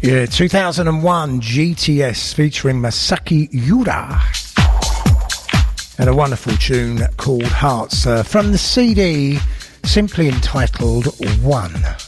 Yeah, 2001 GTS featuring Masaki Yura. And a wonderful tune called Hearts from the CD simply entitled One.